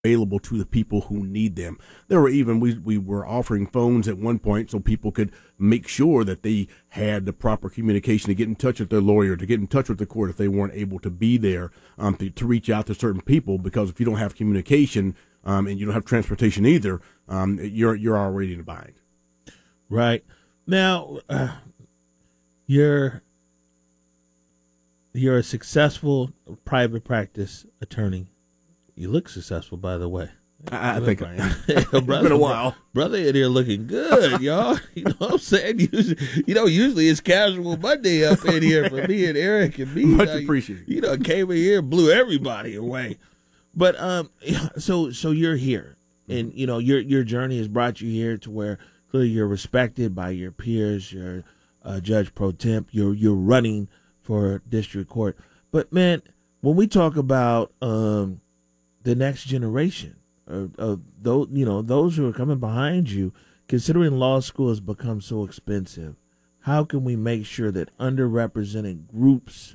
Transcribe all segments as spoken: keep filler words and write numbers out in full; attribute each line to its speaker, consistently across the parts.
Speaker 1: available to the people who need them. There were even, we, we were offering phones at one point so people could make sure that they had the proper communication to get in touch with their lawyer, to get in touch with the court if they weren't able to be there, um, to, to reach out to certain people, because if you don't have communication um, and you don't have transportation either, um, you're, you're already in a bind.
Speaker 2: Right. Now, uh, you're, you're a successful private practice attorney. You look successful, by the way.
Speaker 1: I, I think I am.
Speaker 2: It's
Speaker 1: been a while.
Speaker 2: Brother in here looking good, y'all. You know what I'm saying? Usually, you know, usually it's casual Monday up in here for me and Eric and me.
Speaker 1: Much
Speaker 2: like,
Speaker 1: appreciated.
Speaker 2: You know, came in here and blew everybody away. But um, so so you're here, and you know your your journey has brought you here to where clearly you're respected by your peers. You're uh, Judge Pro Temp. You're you're running for district court. But man, when we talk about um. the next generation of, of those, you know, those who are coming behind you, considering law school has become so expensive, how can we make sure that underrepresented groups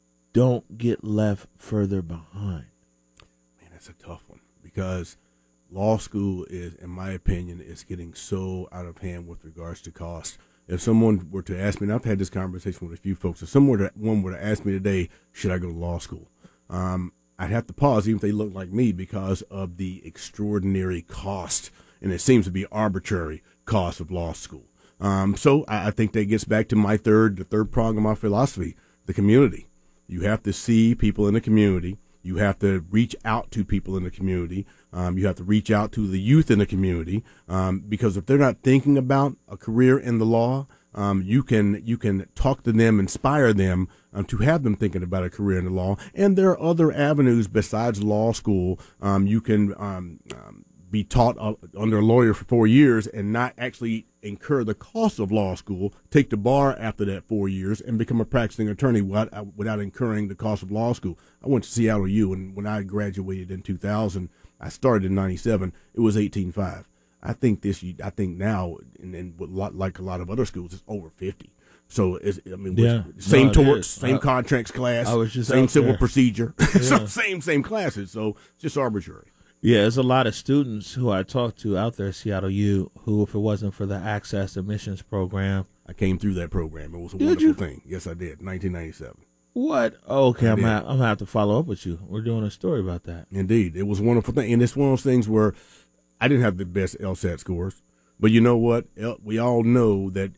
Speaker 2: don't get left further behind?
Speaker 1: Man, that's a tough one, because law school is, in my opinion, is getting so out of hand with regards to cost. If someone were to ask me, and I've had this conversation with a few folks, if someone were to, one were to ask me today, should I go to law school? Um, I'd have to pause, even if they look like me, because of the extraordinary cost, and it seems to be arbitrary cost of law school. Um, so I, I think that gets back to my third, the third prong of my philosophy, the community. You have to see people in the community. You have to reach out to people in the community. Um, you have to reach out to the youth in the community, um, because if they're not thinking about a career in the law, um, you can you can talk to them, inspire them um, to have them thinking about a career in the law. And there are other avenues besides law school. Um, you can um, um, be taught uh, under a lawyer for four years and not actually incur the cost of law school, take the bar after that four years, and become a practicing attorney without, without incurring the cost of law school. I went to Seattle U, and when I graduated in two thousand, I started in ninety-seven, it was eighteen five. I think this, I think now, and, and like a lot of other schools, it's over fifty. So, it's, I mean,
Speaker 2: yeah.
Speaker 1: same
Speaker 2: no,
Speaker 1: torts, same
Speaker 2: I,
Speaker 1: contracts class,
Speaker 2: I was just
Speaker 1: same civil
Speaker 2: there.
Speaker 1: procedure,
Speaker 2: Yeah.
Speaker 1: so same, same classes. So, it's just arbitrary.
Speaker 2: Yeah, there's a lot of students who I talked to out there at Seattle U who, if it wasn't for the Access Admissions Program.
Speaker 1: I came through that program. It was a
Speaker 2: Did
Speaker 1: wonderful
Speaker 2: you?
Speaker 1: thing. Yes, I did. nineteen ninety-seven.
Speaker 2: What? Okay,
Speaker 1: I
Speaker 2: I'm
Speaker 1: did.
Speaker 2: gonna, I'm gonna have to follow up with you. We're doing a story about that.
Speaker 1: Indeed. It was a wonderful thing. And it's one of those things where I didn't have the best LSAT scores. But you know what? We all know that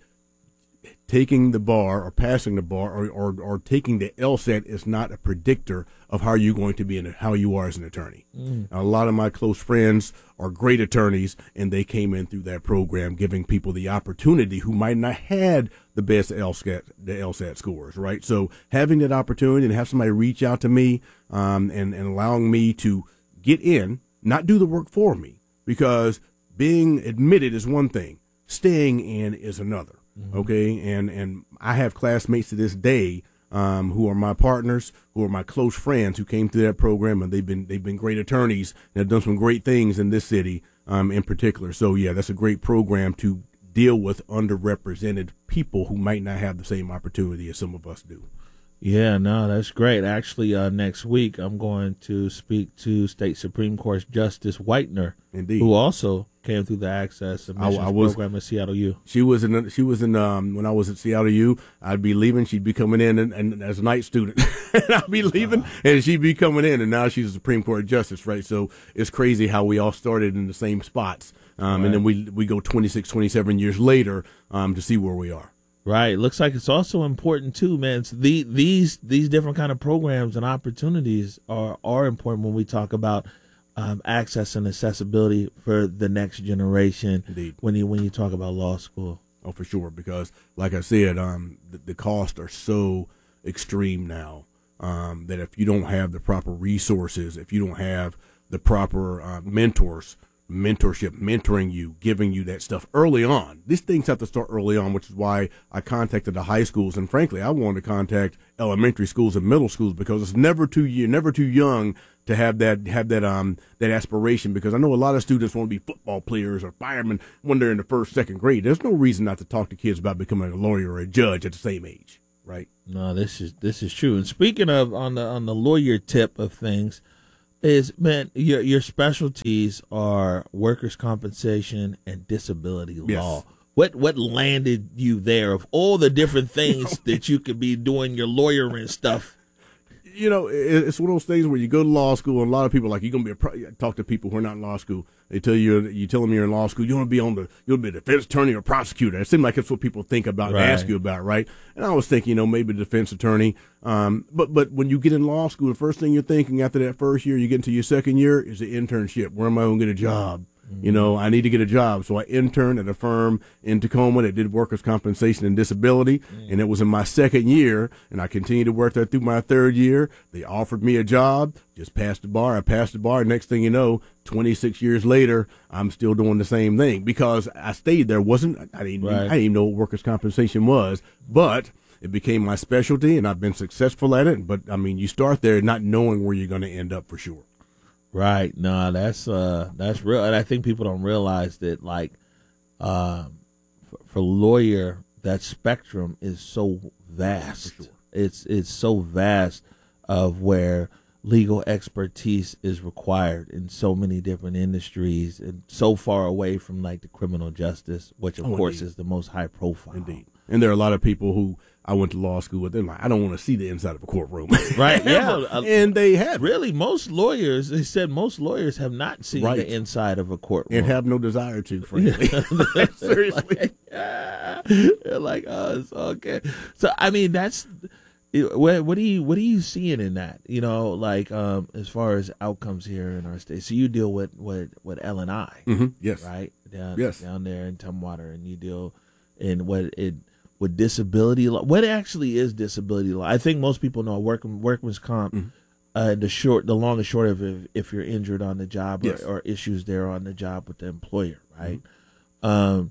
Speaker 1: taking the bar or passing the bar or, or, or taking the LSAT is not a predictor of how you're going to be and how you are as an attorney. Mm. A lot of my close friends are great attorneys, and they came in through that program, giving people the opportunity who might not had the best LSAT, the LSAT scores, right? So having that opportunity and have somebody reach out to me um, and, and allowing me to get in, not do the work for me, because being admitted is one thing, staying in is another. Mm-hmm. Okay, and and I have classmates to this day um, who are my partners, who are my close friends, who came through that program, and they've been they've been great attorneys and have done some great things in this city, um, in particular. So yeah, that's a great program to deal with underrepresented people who might not have the same opportunity as some of us do.
Speaker 2: Yeah, no, that's great. Actually, uh, next week I'm going to speak to State Supreme Court Justice Whitener,
Speaker 1: Indeed,
Speaker 2: who also came through the Access Admissions
Speaker 1: I, I was,
Speaker 2: program at Seattle U.
Speaker 1: She was in. She was in. Um, when I was at Seattle U, I'd be leaving. She'd be coming in, and, and as a night student, and I'd be leaving, uh, and she'd be coming in. And now she's a Supreme Court justice, right? So it's crazy how we all started in the same spots, um, right. and then we we go twenty-six, twenty-seven years later um, to see where we are.
Speaker 2: Right. Looks like it's also important too, man. It's the these these different kind of programs and opportunities are are important when we talk about um, access and accessibility for the next generation.
Speaker 1: Indeed.
Speaker 2: When you when you talk about law school.
Speaker 1: Oh, for sure. Because, like I said, um, the, the costs are so extreme now um, that if you don't have the proper resources, if you don't have the proper uh, mentors. mentorship, mentoring you, giving you that stuff early on. These things have to start early on, which is why I contacted the high schools. And frankly, I wanted to contact elementary schools and middle schools because it's never too you're never too young to have that have that um that aspiration. Because I know a lot of students want to be football players or firemen when they're in the first, second grade. There's no reason not to talk to kids about becoming a lawyer or a judge at the same age, right?
Speaker 2: No, this is this is true. And speaking of on the on the lawyer tip of things. is, man, your your specialties are workers' compensation and disability
Speaker 1: Yes.
Speaker 2: law. What what landed you there of all the different things that you could be doing your lawyering stuff?
Speaker 1: You know, it- it's one of those things where you go to law school, and a lot of people like you're gonna be a pro- talk to people who are not in law school. They tell you you tell them you're in law school, you want to be on the you'll be a defense attorney or prosecutor. It seems like it's what people think about
Speaker 2: Right.
Speaker 1: and ask you about, right? And I was thinking, you know, maybe a defense attorney. Um, but but when you get in law school, the first thing you're thinking after that first year, you get into your second year, is the internship. Where am I going to get a job? You know, I need to get a job. So I interned at a firm in Tacoma that did workers' compensation and disability. Mm. And it was in my second year, and I continued to work there through my third year. They offered me a job, just passed the bar. I passed the bar. Next thing you know, twenty-six years later, I'm still doing the same thing because I stayed there. Wasn't I didn't,
Speaker 2: Right.
Speaker 1: I didn't even know what workers' compensation was, but it became my specialty, and I've been successful at it. But, I mean, you start there not knowing where you're going to end up for sure.
Speaker 2: Right. No, that's uh that's real, and I think people don't realize that, like, um, for, for lawyer, that spectrum is so vast.
Speaker 1: For sure.
Speaker 2: It's it's so vast of where legal expertise is required in so many different industries, and so far away from like the criminal justice, which of
Speaker 1: Oh,
Speaker 2: course
Speaker 1: indeed.
Speaker 2: is the most high profile.
Speaker 1: Indeed. And there are a lot of people who I went to law school with. They're like, I don't want to see the inside of a courtroom.
Speaker 2: Right? Yeah.
Speaker 1: And they have.
Speaker 2: Really, most lawyers, they said most lawyers have not seen
Speaker 1: Right.
Speaker 2: the inside of a courtroom.
Speaker 1: And have no desire to, frankly. Seriously.
Speaker 2: Like, ah, they're like, oh, it's okay. So, I mean, that's what, what do you what are you seeing in that? You know, like um, as far as outcomes here in our state. So you deal with with, with L and I,
Speaker 1: Mm-hmm. Yes.
Speaker 2: right? Down,
Speaker 1: Yes.
Speaker 2: down there in Tumwater, and you deal in what it. With disability law, what actually is disability law? I think most people know work, workman's comp.
Speaker 1: Mm-hmm.
Speaker 2: Uh, the short, the long and short of it, if you're injured on the job or,
Speaker 1: Yes.
Speaker 2: or issues there on the job with the employer, right? Mm-hmm. Um,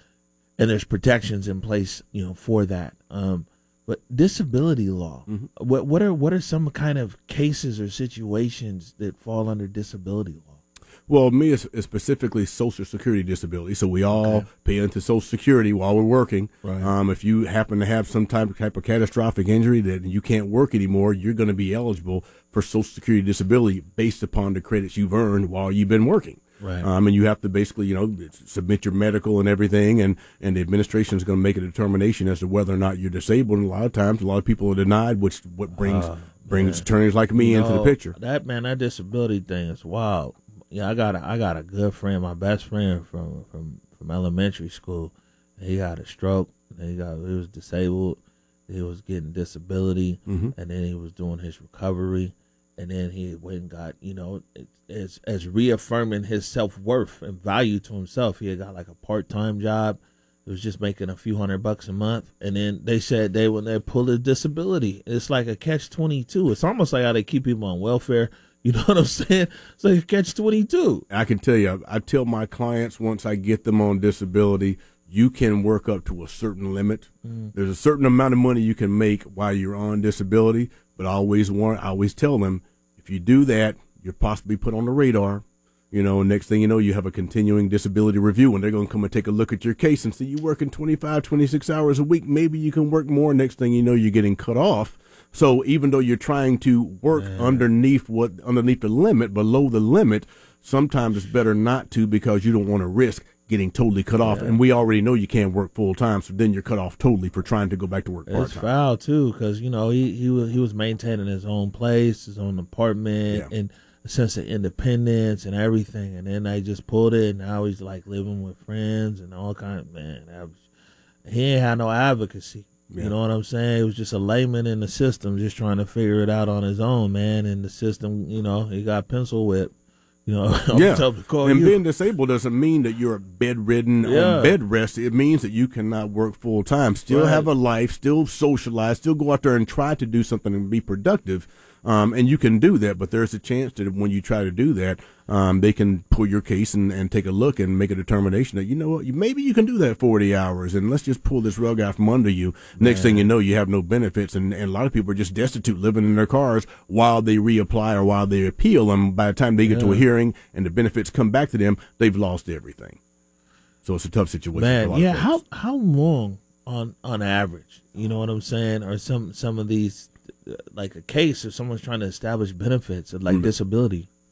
Speaker 2: and there's protections in place, you know, for that. Um, but disability law,
Speaker 1: Mm-hmm.
Speaker 2: what what are what are some kind of cases or situations that fall under disability law?
Speaker 1: Well, me is, is specifically Social Security disability. So we all
Speaker 2: Okay.
Speaker 1: pay into Social Security while we're working.
Speaker 2: Right.
Speaker 1: Um, if you happen to have some type of, type of catastrophic injury that you can't work anymore, you're going to be eligible for Social Security disability based upon the credits you've earned while you've been working.
Speaker 2: Right.
Speaker 1: Um, and you have to basically, you know, submit your medical and everything, and, and the administration is going to make a determination as to whether or not you're disabled. And a lot of times, a lot of people are denied, which what brings
Speaker 2: Uh,
Speaker 1: brings attorneys like me into the
Speaker 2: No,
Speaker 1: picture.
Speaker 2: That man, that disability thing is wild. Yeah, I got a, I got a good friend, my best friend from from, from elementary school. He got a stroke. He got he was disabled. He was getting disability,
Speaker 1: Mm-hmm.
Speaker 2: and then he was doing his recovery, and then he went and got, you know, it, as as reaffirming his self worth and value to himself. He had got like a part time job. It was just making a few hundred bucks a month, and then they said they when they pull his disability, it's like a catch twenty two. It's almost like how they keep people on welfare. You know what I'm saying? It's like a catch twenty two.
Speaker 1: I can tell you, I tell my clients once I get them on disability, you can work up to a certain limit. Mm. There's a certain amount of money you can make while you're on disability, but I always want, I always tell them, if you do that, you're possibly put on the radar. You know, next thing you know, you have a continuing disability review, and they're going to come and take a look at your case and see you working twenty-five, twenty-six hours a week. Maybe you can work more. Next thing you know, you're getting cut off. So even though you're trying to work Man. underneath what underneath the limit, below the limit, sometimes it's better not to because you don't want to risk getting totally cut off. Yeah. And we already know you can't work full time, so then you're cut off totally for trying to go back to work part time.
Speaker 2: It's foul too, because you know he he was he was maintaining his own place, his own apartment, yeah. and a sense of independence and everything. And then they just pulled it, and now he's like living with friends and all kind of man. That was, he ain't had no advocacy. Yeah. You know what I'm saying? He was just a layman in the system, just trying to figure it out on his own, man. And the system, you know, he got pencil whipped. You know,
Speaker 1: yeah.
Speaker 2: To
Speaker 1: and
Speaker 2: you.
Speaker 1: being disabled doesn't mean that you're bedridden
Speaker 2: yeah.
Speaker 1: on bed rest. It means that you cannot work full time, still
Speaker 2: right.
Speaker 1: have a life, still socialize, still go out there and try to do something and be productive. Um, and you can do that, but there's a chance that when you try to do that, um, they can pull your case and, and take a look and make a determination that, you know what, maybe you can do that forty hours and let's just pull this rug out from under you. Man. Next thing you know, you have no benefits. And, and a lot of people are just destitute living in their cars while they reapply or while they appeal. And by the time they get yeah. to a hearing and the benefits come back to them, they've lost everything. So it's a tough situation.
Speaker 2: Man,
Speaker 1: for a lot
Speaker 2: yeah.
Speaker 1: of
Speaker 2: how, how long on, on average, you know what I'm saying? Or some, some of these, like a case if someone's trying to establish benefits of like mm-hmm. disability.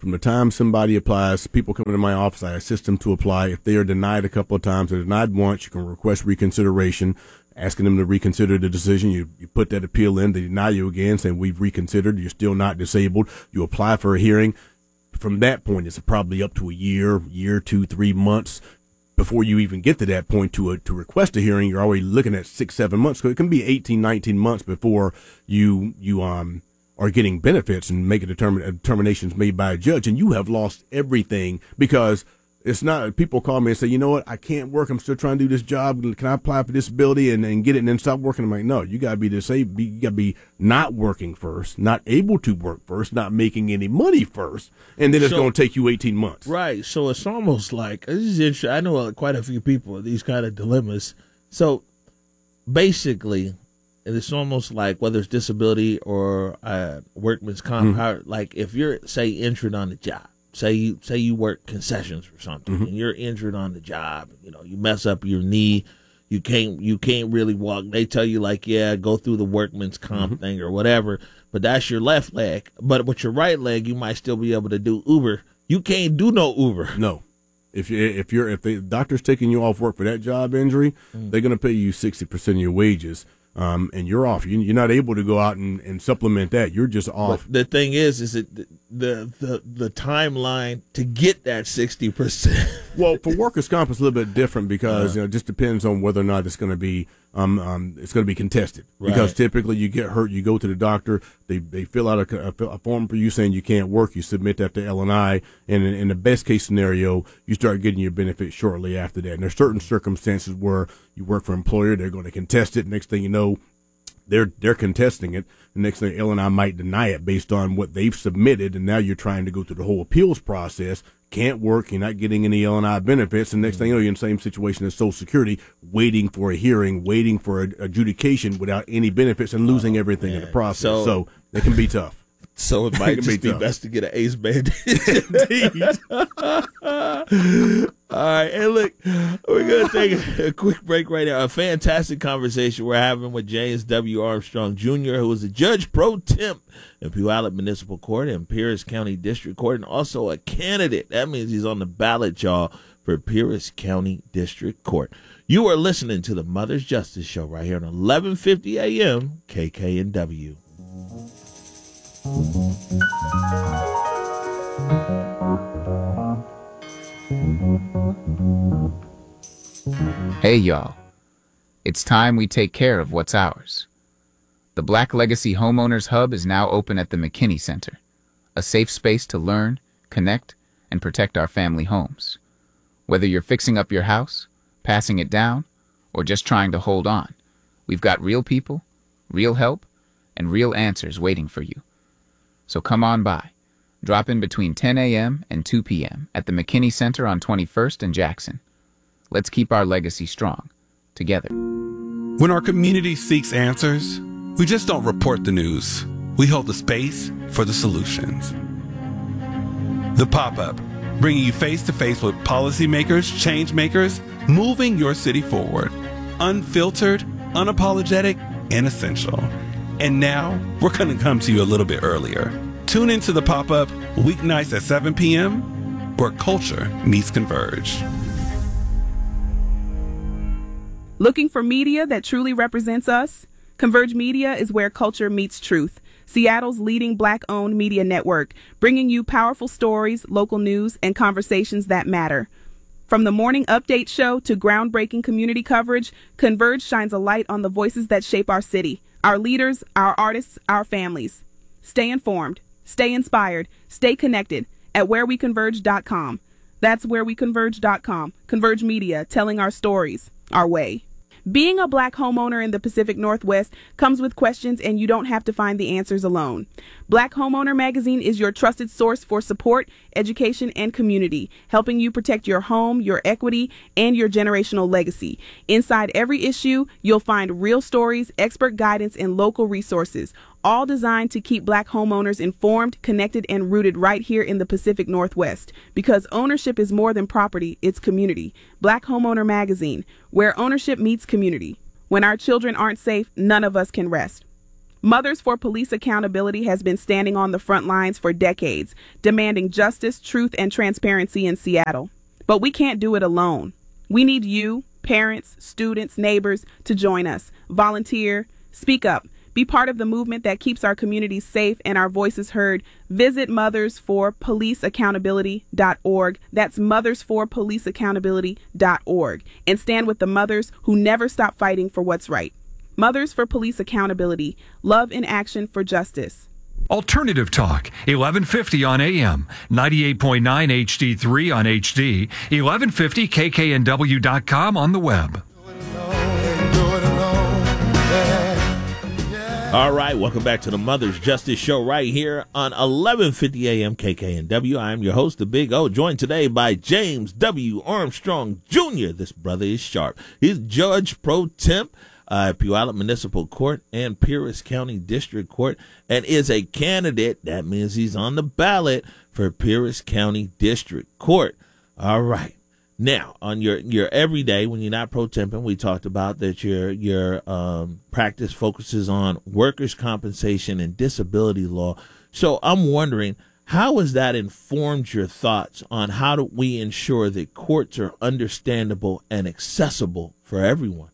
Speaker 1: from the time somebody applies, people come into my office, I assist them to apply. If they are denied a couple of times, they're denied once, you can request reconsideration, asking them to reconsider the decision. You, you put that appeal in, they deny you again, saying we've reconsidered, you're still not disabled. You apply for a hearing. From that point, it's probably up to a year, year, two, three months before you even get to that point to a, to request a hearing. You're already looking at six, seven months. So it can be eighteen, nineteen months before you you um are getting benefits and making determin- determinations made by a judge, and you have lost everything because it's not. People call me and say, you know what, I can't work. I'm still trying to do this job. Can I apply for disability and, and get it and then stop working? I'm like, no, you got to be disabled. You got to be not working first, not able to work first, not making any money first, and then it's
Speaker 2: So-
Speaker 1: going to take you eighteen months.
Speaker 2: Right. So it's almost like this is interesting. I know quite a few people with these kind of dilemmas. So basically, it's almost like whether it's disability or uh, workman's comp.
Speaker 1: Mm-hmm.
Speaker 2: How, like if you're say injured on the job, say you say you work concessions or something,
Speaker 1: Mm-hmm.
Speaker 2: and you're injured on the job. You know, you mess up your knee. You can't you can't really walk. They tell you like, yeah, go through the workman's comp
Speaker 1: Mm-hmm.
Speaker 2: thing or whatever. But that's your left leg. But with your right leg, you might still be able to do Uber. You can't do no Uber.
Speaker 1: No. If you if you're if the doctor's taking you off work for that job injury,
Speaker 2: Mm.
Speaker 1: they're going to pay you sixty percent of your wages, um, and you're off. You, you're not able to go out and, and supplement that. You're just off.
Speaker 2: But the thing is, is it the the the, the timeline to get that sixty percent?
Speaker 1: Well, for workers' comp, it's a little bit different because
Speaker 2: Uh-huh.
Speaker 1: you know it just depends on whether or not it's going to be um, um it's going to be contested.
Speaker 2: Right.
Speaker 1: Because typically you get hurt, you go to the doctor, they they fill out a, a, a form for you saying you can't work, you submit that to L and I, and in, in the best case scenario, you start getting your benefits shortly after that. And there's certain circumstances where you work for an employer, they're going to contest it. Next thing you know, they're they're contesting it. The next thing, L and I might deny it based on what they've submitted, and now you're trying to go through the whole appeals process. Can't work, you're not getting any L and I benefits, and next thing you know, you're in the same situation as Social Security, waiting for a hearing, waiting for an adjudication without any benefits, and losing everything in the process.
Speaker 2: So-
Speaker 1: So, it can be tough.
Speaker 2: So it might
Speaker 1: It can be
Speaker 2: just be
Speaker 1: tough.
Speaker 2: best to get an ace bandage.
Speaker 1: Indeed.
Speaker 2: All right, and look, we're gonna take a, a quick break right now. A fantastic conversation we're having with James W. Armstrong Junior, who is a judge pro temp in Puyallup Municipal Court and Pierce County District Court, and also a candidate. That means he's on the ballot, y'all, for Pierce County District Court. You are listening to the Mother's Justice Show right here on eleven fifty a.m. K K N W.
Speaker 3: Hey y'all, it's time we take care of what's ours. The Black Legacy Homeowners Hub is now open at the McKinney Center, a safe space to learn, connect, and protect our family homes. Whether you're fixing up your house, passing it down, or just trying to hold on, we've got real people, real help, and real answers waiting for you. So come on by. Drop in between ten a.m. and two p.m. at the McKinney Center on twenty-first and Jackson. Let's keep our legacy strong, together.
Speaker 4: When our community seeks answers, we just don't report the news. We hold the space for the solutions. The Pop-Up, bringing you face-to-face with policymakers, change makers, moving your city forward. Unfiltered, unapologetic, and essential. And now, we're going to come to you a little bit earlier. Tune into The Pop-Up weeknights at seven p.m., where culture meets Converge.
Speaker 5: Looking for media that truly represents us? Converge Media is where culture meets truth. Seattle's leading Black-owned media network, bringing you powerful stories, local news, and conversations that matter. From the morning update show to groundbreaking community coverage, Converge shines a light on the voices that shape our city, our leaders, our artists, our families. Stay informed, stay inspired, stay connected at where we converge dot com. That's where we converge dot com. Converge Media, telling our stories, our way. Being a Black homeowner in the Pacific Northwest comes with questions, and you don't have to find the answers alone. Black Homeowner Magazine is your trusted source for support, education, and community, helping you protect your home, your equity, and your generational legacy. Inside every issue, you'll find real stories, expert guidance, and local resources, all designed to keep Black homeowners informed, connected, and rooted right here in the Pacific Northwest. Because ownership is more than property, it's community. Black Homeowner Magazine, where ownership meets community. When our children aren't safe, none of us can rest. Mothers for Police Accountability has been standing on the front lines for decades, demanding justice, truth, and transparency in Seattle. But we can't do it alone. We need you, parents, students, neighbors, to join us. Volunteer, speak up. Be part of the movement that keeps our communities safe and our voices heard. Visit mothers for police accountability dot org. That's mothers for police accountability dot org. And stand with the mothers who never stop fighting for what's right. Mothers for Police Accountability. Love in action for justice.
Speaker 6: Alternative Talk, eleven fifty on A M, ninety-eight point nine H D three on H D, eleven fifty K K N W dot com on the web.
Speaker 2: All right, welcome back to the Mother's Justice Show right here on eleven fifty A M K K N W. I am your host, the Big O, joined today by James W. Armstrong Junior This brother is sharp. He's Judge Pro Temp uh, at Puyallup Municipal Court and Pierce County District Court, and is a candidate. That means he's on the ballot for Pierce County District Court. All right. Now, on your, your everyday, when you're not pro temping, we talked about that your your um, practice focuses on workers' compensation and disability law. So I'm wondering, how has that informed your thoughts on how do we ensure that courts are understandable and accessible for everyone?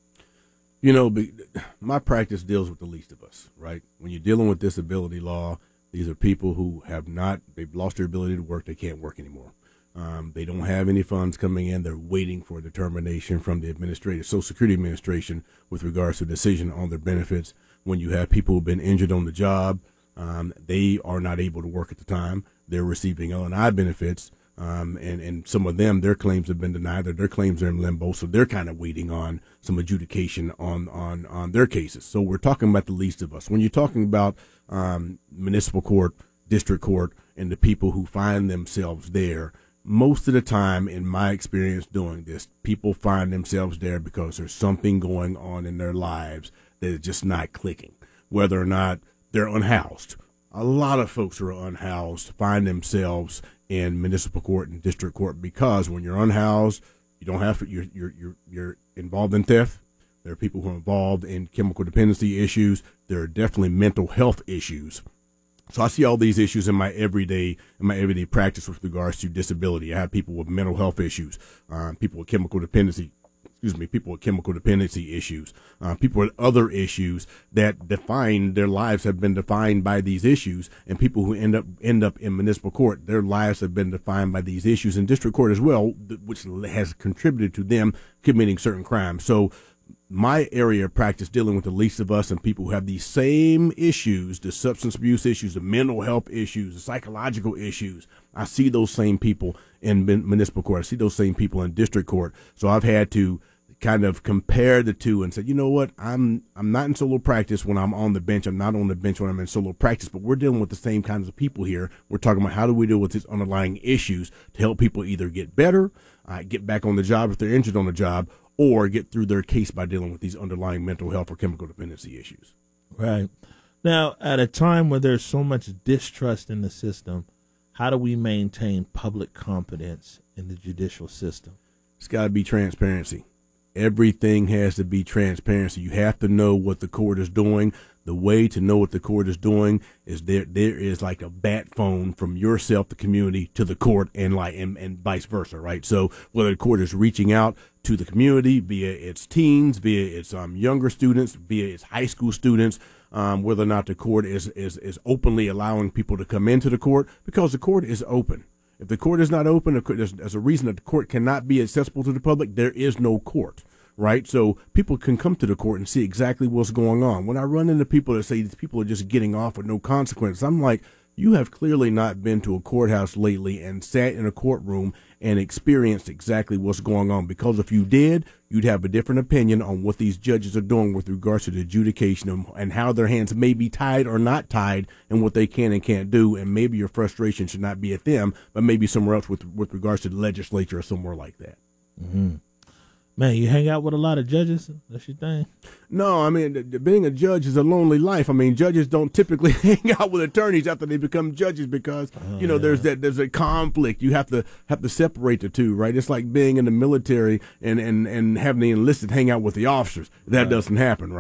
Speaker 1: You know, my practice deals with the least of us, right? When you're dealing with disability law, these are people who have not, they've lost their ability to work, they can't work anymore. Um, they don't have any funds coming in. They're waiting for a determination from the administrative Social Security Administration with regards to a decision on their benefits. When you have people who've been injured on the job, um, they are not able to work at the time. They're receiving L and I benefits, um, and, and some of them, their claims have been denied, or their claims are in limbo, so they're kind of waiting on some adjudication on, on, on their cases. So we're talking about the least of us. When you're talking about um, municipal court, district court, and the people who find themselves there, most of the time, in my experience doing this, people find themselves there because there's something going on in their lives that is just not clicking, whether or not they're unhoused. A lot of folks who are unhoused find themselves in municipal court and district court because when you're unhoused, you don't have you're you're you're, you're involved in theft. There are people who are involved in chemical dependency issues. There are definitely mental health issues. So I see all these issues in my everyday in my everyday practice with regards to disability. I have people with mental health issues, um, people with chemical dependency, excuse me, people with chemical dependency issues, uh, people with other issues that define their lives have been defined by these issues, and people who end up end up in municipal court, their lives have been defined by these issues in district court as well, which has contributed to them committing certain crimes. So my area of practice dealing with the least of us and people who have these same issues, the substance abuse issues, the mental health issues, the psychological issues. I see those same people in municipal court. I see those same people in district court. So I've had to kind of compare the two and say, you know what, I'm I'm not in solo practice when I'm on the bench. I'm not on the bench when I'm in solo practice, but we're dealing with the same kinds of people here. We're talking about how do we deal with these underlying issues to help people either get better, uh, get back on the job if they're injured on the job, or get through their case by dealing with these underlying mental health or chemical dependency issues.
Speaker 2: Right. Now, at a time where there's so much distrust in the system, how do we maintain public confidence in the judicial system?
Speaker 1: It's got to be transparency. Everything has to be transparency. You have to know what the court is doing. The way to know what the court is doing is there. There is like a bat phone from yourself, the community, to the court, and like and, and vice versa, right? So whether the court is reaching out to the community via its teens, via its um, younger students, via its high school students, um, whether or not the court is, is is openly allowing people to come into the court, because the court is open. If the court is not open, there's, there's a reason that the court cannot be accessible to the public. There is no court. Right. So people can come to the court and see exactly what's going on. When I run into people that say these people are just getting off with no consequences, I'm like, you have clearly not been to a courthouse lately and sat in a courtroom and experienced exactly what's going on. Because if you did, you'd have a different opinion on what these judges are doing with regards to the adjudication and how their hands may be tied or not tied and what they can and can't do. And maybe your frustration should not be at them, but maybe somewhere else with, with regards to the legislature or somewhere like that.
Speaker 2: Mm-hmm. Man, you hang out with a lot of judges? That's your thing?
Speaker 1: No, I mean, th- th- being a judge is a lonely life. I mean, judges don't typically hang out with attorneys after they become judges because, oh, you know, yeah. there's that there's a conflict. You have to have to separate the two, right? It's like being in the military and, and, and having the enlisted hang out with the officers. That right. doesn't happen, right?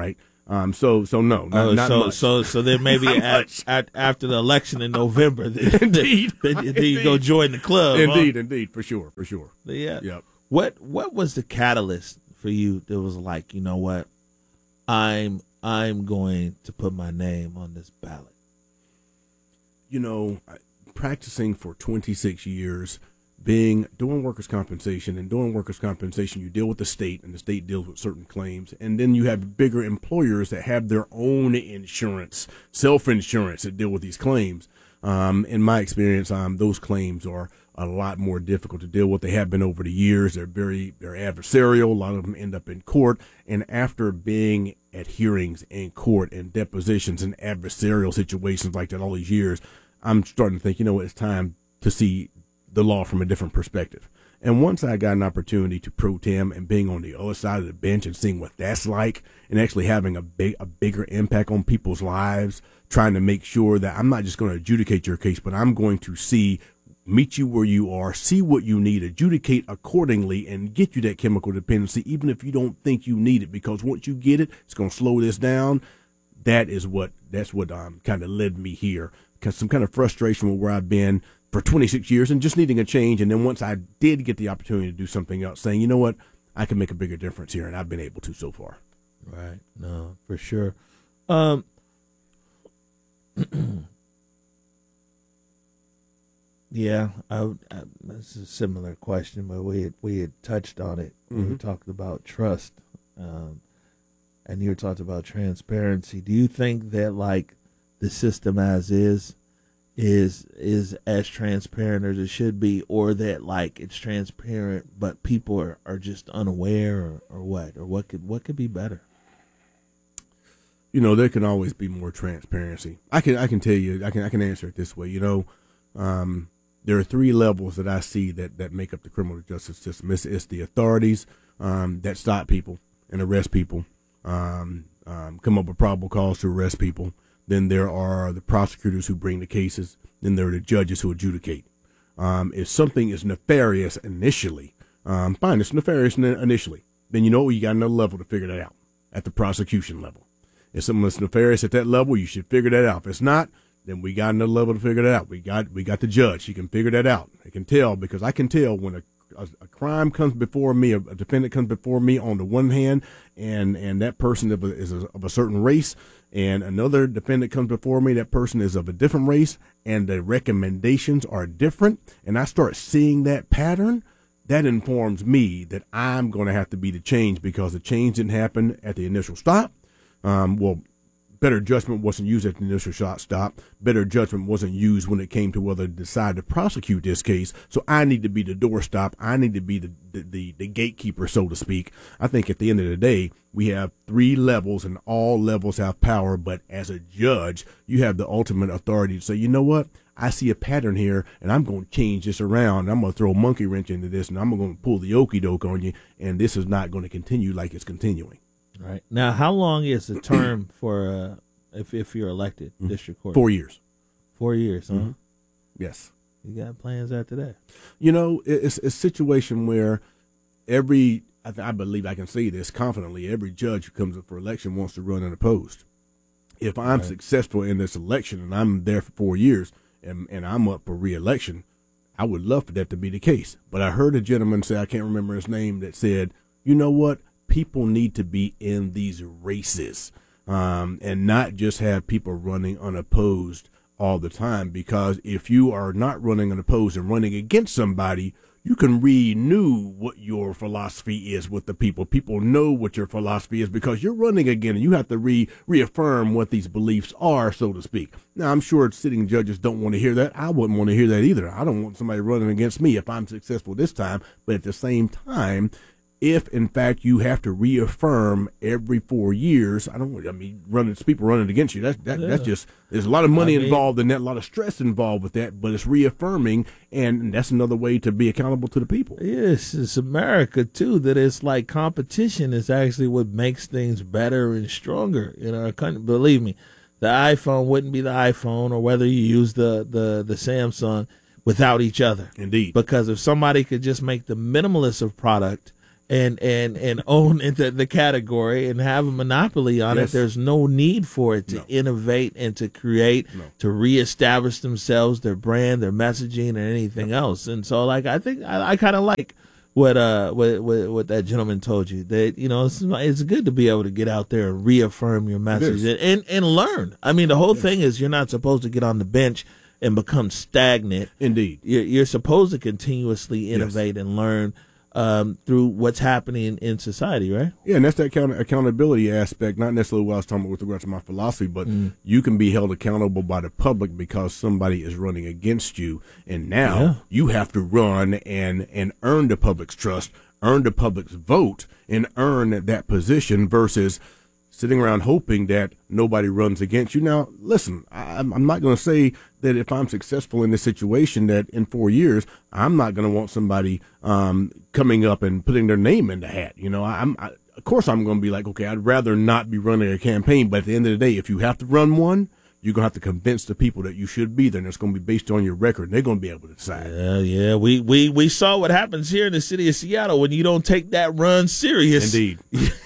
Speaker 1: Um, so so no, not,
Speaker 2: Oh,
Speaker 1: not
Speaker 2: so
Speaker 1: much.
Speaker 2: so so then maybe
Speaker 1: Not
Speaker 2: at,
Speaker 1: much.
Speaker 2: at, after the election in November, then,
Speaker 1: Indeed.
Speaker 2: then, then you go join the club.
Speaker 1: Indeed,
Speaker 2: huh?
Speaker 1: indeed, for sure, for sure.
Speaker 2: Yeah.
Speaker 1: Yep.
Speaker 2: What what was the catalyst for you that was like, you know what, I'm I'm going to put my name on this ballot?
Speaker 1: You know, I- practicing for twenty-six years, being doing workers' compensation and doing workers' compensation, you deal with the state, and the state deals with certain claims, and then you have bigger employers that have their own insurance, self-insurance that deal with these claims. Um, in my experience, um, those claims are a lot more difficult to deal with. They have been over the years. They're very, they're adversarial. A lot of them end up in court. And after being at hearings in court and depositions and adversarial situations like that all these years, I'm starting to think, you know what, it's time to see the law from a different perspective. And once I got an opportunity to pro tem and being on the other side of the bench and seeing what that's like and actually having a big, a bigger impact on people's lives, trying to make sure that I'm not just going to adjudicate your case, but I'm going to see, meet you where you are, see what you need, adjudicate accordingly, and get you that chemical dependency, even if you don't think you need it, because once you get it, it's going to slow this down. That is what, that's what um, kind of led me here. Because some kind of frustration with where I've been for twenty-six years and just needing a change. And then once I did get the opportunity to do something else, saying, you know what, I can make a bigger difference here, and I've been able to so far.
Speaker 2: Right. No, for sure. Um, yeah, I, I, that's a similar question, but we had, we had touched on it. Mm-hmm. We talked about trust, um, and you talked about transparency. Do you think that, like, the system as is is is as transparent as it should be, or that, like, it's transparent but people are, are just unaware, or, or what? Or what could what could be better?
Speaker 1: You know, there can always be more transparency. I can I can tell you, I can I can answer it this way. You know, um, there are three levels that I see that, that make up the criminal justice system. It's, it's the authorities um, that stop people and arrest people, um, um, come up with probable cause to arrest people. Then there are the prosecutors who bring the cases. Then there are the judges who adjudicate. Um, if something is nefarious initially, um, fine, it's nefarious initially. Then you know you got another level to figure that out at the prosecution level. If something is nefarious at that level, you should figure that out. If it's not, then we got another level to figure that out. We got we got the judge. He can figure that out. He can tell, because I can tell when a A, a crime comes before me, a, a defendant comes before me on the one hand, and, and that person is, a, is a, of a certain race, and another defendant comes before me, that person is of a different race, and the recommendations are different, and I start seeing that pattern, that informs me that I'm going to have to be the change, because the change didn't happen at the initial stop. Um, well, better judgment wasn't used at the initial shot stop. Better judgment wasn't used when it came to whether to decide to prosecute this case. So I need to be the doorstop. I need to be the, the, the, the gatekeeper, so to speak. I think at the end of the day, we have three levels, and all levels have power. But as a judge, you have the ultimate authority to say, you know what? I see a pattern here, and I'm going to change this around. I'm going to throw a monkey wrench into this, and I'm going to pull the okie doke on you, and this is not going to continue like it's continuing.
Speaker 2: Right. Now, how long is the term for uh, if if you're elected
Speaker 1: Mm-hmm.
Speaker 2: district court?
Speaker 1: Four years.
Speaker 2: Four years, huh?
Speaker 1: Mm-hmm. Yes.
Speaker 2: You got plans after that?
Speaker 1: You know, it's, it's a situation where every, I, th- I believe I can say this confidently, every judge who comes up for election wants to run unopposed. If I'm
Speaker 2: Right.
Speaker 1: successful in this election and I'm there for four years and, and I'm up for re-election, I would love for that to be the case. But I heard a gentleman say, I can't remember his name, that said, you know what? People need to be in these races um, and not just have people running unopposed all the time, because if you are not running unopposed and running against somebody, you can renew what your philosophy is with the people. People know what your philosophy is because you're running again, and you have to re reaffirm what these beliefs are, so to speak. Now, I'm sure sitting judges don't want to hear that. I wouldn't want to hear that either. I don't want somebody running against me if I'm successful this time. But at the same time, if in fact you have to reaffirm every four years, I don't. I mean, running people running against you. That's that,
Speaker 2: Yeah.
Speaker 1: that's just. There's a lot of money
Speaker 2: I mean,
Speaker 1: involved in that, a lot of stress involved with that. But it's reaffirming, and that's another way to be accountable to the people.
Speaker 2: Yes, it's America too. That it's like competition is actually what makes things better and stronger in our country. Believe me, the iPhone wouldn't be the iPhone, or whether you use the the the Samsung, without each other.
Speaker 1: Indeed.
Speaker 2: Because if somebody could just make the minimalist of product and and and own into the category and have a monopoly on
Speaker 1: Yes.
Speaker 2: it. There's no need for it to
Speaker 1: No.
Speaker 2: innovate and to create,
Speaker 1: No.
Speaker 2: to reestablish themselves, their brand, their messaging, and anything else. And so, like, I think I, I kind of like what uh what, what what that gentleman told you, that you know it's, it's good to be able to get out there and reaffirm your message
Speaker 1: is.
Speaker 2: and, and and learn. I mean, the whole thing is you're not supposed to get on the bench and become stagnant.
Speaker 1: Indeed.
Speaker 2: You're, you're supposed to continuously innovate and learn um, through what's happening in society, right?
Speaker 1: Yeah, and that's that account- accountability aspect, not necessarily what I was talking about with regards to my philosophy, but mm. you can be held accountable by the public because somebody is running against you, and now
Speaker 2: Yeah.
Speaker 1: you have to run and, and earn the public's trust, earn the public's vote, and earn that position versus sitting around hoping that nobody runs against you. Now, listen, I'm, I'm not going to say that if I'm successful in this situation that in four years, I'm not going to want somebody um, coming up and putting their name in the hat. You know, I'm, I, of course I'm going to be like, okay, I'd rather not be running a campaign. But at the end of the day, if you have to run one, you're going to have to convince the people that you should be there, and it's going to be based on your record, and they're going to be able to decide.
Speaker 2: Yeah, yeah. We, we, we saw what happens here in the city of Seattle when you don't take that run serious.
Speaker 1: Indeed.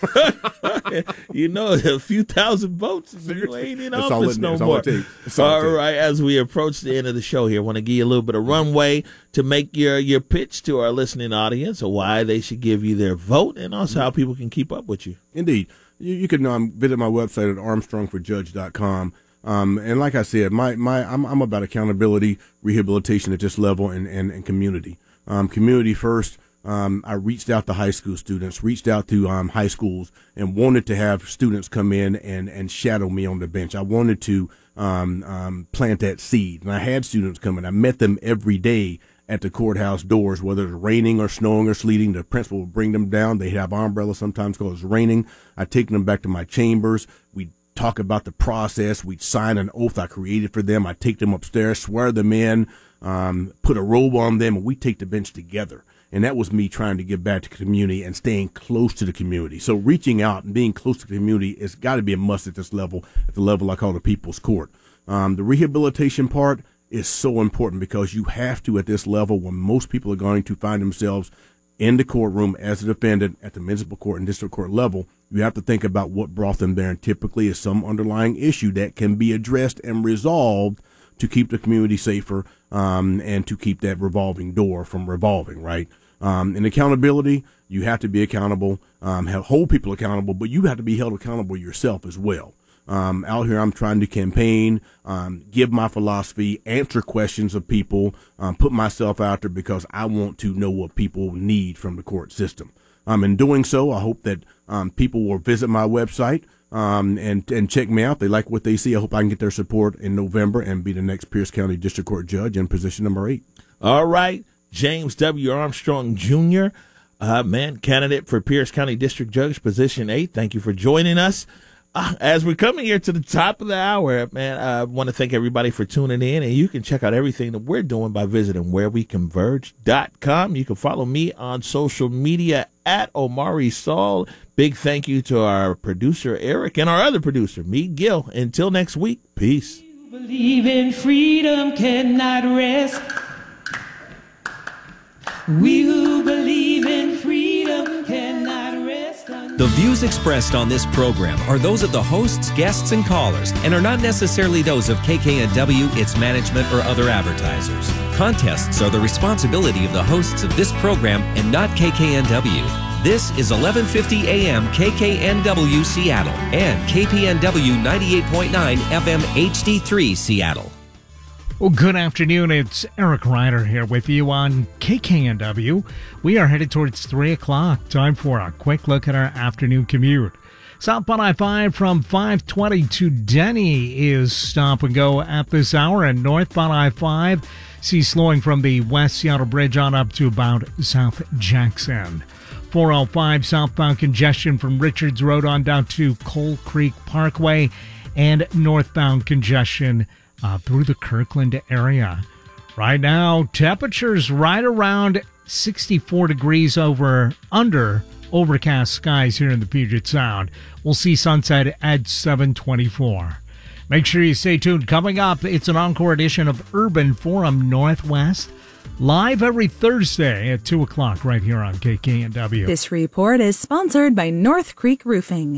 Speaker 2: You know, a few thousand votes, you ain't in
Speaker 1: That's all
Speaker 2: office
Speaker 1: it-
Speaker 2: no
Speaker 1: that's all
Speaker 2: more.
Speaker 1: it takes. That's all it
Speaker 2: All
Speaker 1: takes.
Speaker 2: right, as we approach the end of the show here, I want to give you a little bit of runway to make your, your pitch to our listening audience of why they should give you their vote and also how people can keep up with you.
Speaker 1: Indeed. You, you can um, visit my website at armstrong for judge dot com. Um, and like I said, my, my, I'm, I'm about accountability, rehabilitation at this level, and, and, and community. Um, community first. Um, I reached out to high school students, reached out to um, high schools, and wanted to have students come in and, and shadow me on the bench. I wanted to um, um, plant that seed. And I had students come in. I met them every day at the courthouse doors, whether it's raining or snowing or sleeting. The principal would bring them down. They have umbrellas sometimes because it's raining. I'd take them back to my chambers. We'd talk about the process. We'd sign an oath I created for them. I'd take them upstairs, swear them in, um, put a robe on them, and we'd take the bench together. And that was me trying to give back to the community and staying close to the community. So reaching out and being close to the community has got to be a must at this level, at the level I call the People's Court. Um, the rehabilitation part is so important because you have to, at this level, when most people are going to find themselves in the courtroom as a defendant at the municipal court and district court level, you have to think about what brought them there. And typically is some underlying issue that can be addressed and resolved to keep the community safer um, and to keep that revolving door from revolving, right? Um, and accountability, you have to be accountable, um, have, hold people accountable, but you have to be held accountable yourself as well. Um, out here, I'm trying to campaign, um, give my philosophy, answer questions of people, um, put myself out there because I want to know what people need from the court system. Um, in doing so, I hope that um, people will visit my website um, and and check me out. They like what they see. I hope I can get their support in November and be the next Pierce County District Court judge in position number eight.
Speaker 2: All right, James W. Armstrong Junior, uh, man, candidate for Pierce County District Judge, position eight. Thank you for joining us. Uh, as we're coming here to the top of the hour, man, I want to thank everybody for tuning in, and you can check out everything that we're doing by visiting where we converge dot com. You can follow me on social media at Omari Saul. Big thank you to our producer, Eric, and our other producer, Meade Gill. Until next week, peace.
Speaker 7: Believe in freedom cannot rest. We who believe in freedom cannot rest.
Speaker 8: The views expressed on this program are those of the hosts, guests, and callers, and are not necessarily those of K K N W, its management, or other advertisers. Contests are the responsibility of the hosts of this program and not K K N W. This is eleven fifty A M K K N W Seattle and K P N W ninety-eight point nine F M H D three Seattle.
Speaker 9: Well, good afternoon. It's Eric Ryder here with you on K K N W. We are headed towards three o'clock. Time for a quick look at our afternoon commute. Southbound I five from five twenty to Denny is stop and go at this hour, and northbound I five see slowing from the West Seattle Bridge on up to about South Jackson. four oh five southbound congestion from Richards Road on down to Coal Creek Parkway, and northbound congestion Uh, through the Kirkland area. Right now, temperatures right around sixty-four degrees over under overcast skies here in the Puget Sound. We'll see sunset at seven twenty-four. Make sure you stay tuned. Coming up, it's an encore edition of Urban Forum Northwest. live every Thursday at two o'clock right here on K K N W.
Speaker 10: This report is sponsored by North Creek Roofing.